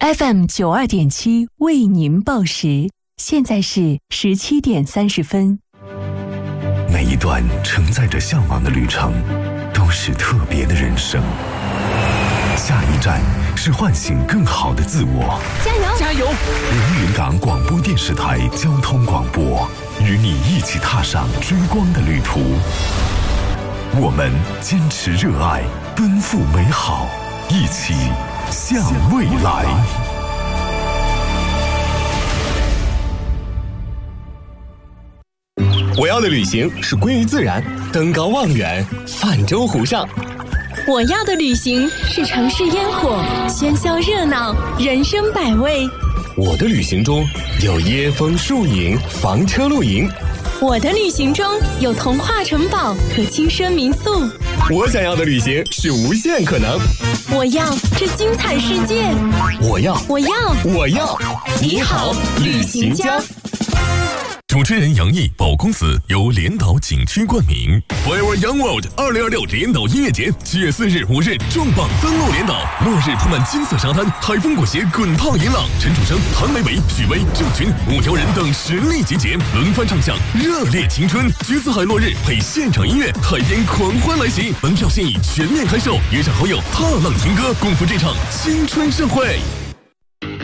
FM92.7为您报时，现在是17点30分。 每一段承载着向往的旅程，都是特别的人生。下一站是唤醒更好的自我。 加油！ 加油！ 连云港广播电视台交通广播，与你一起踏上追光的旅途。我们坚持热爱，奔赴美好，一起向未来。 我要的旅行是归于自然，登高望远，泛舟湖上。 我要的旅行是城市烟火，喧嚣热闹，人生百味。 我的旅行中有椰风树影，房车露营。 我的旅行中有童话城堡和轻奢民宿。 我想要的旅行是无限可能。 我要这精彩世界。 我要。 你好，旅行家。 主持人杨毅，宝公子由连岛景区冠名。Forever Young World 2026连岛音乐节7月4日、5日重磅登陆连岛，落日铺满金色沙滩，海风裹挟滚烫银浪，陈楚生、谭维维、许巍、郑群5条人等实力集结，轮番唱响热烈青春。橘子海落日配现场音乐，海边狂欢来袭，门票现已全面开售，约上好友踏浪听歌，共赴这场青春盛会。